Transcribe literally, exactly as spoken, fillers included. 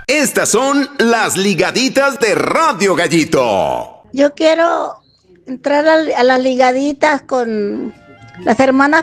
Estas son las ligaditas de Radio Gallito. Yo quiero entrar a, a las ligaditas con las hermanas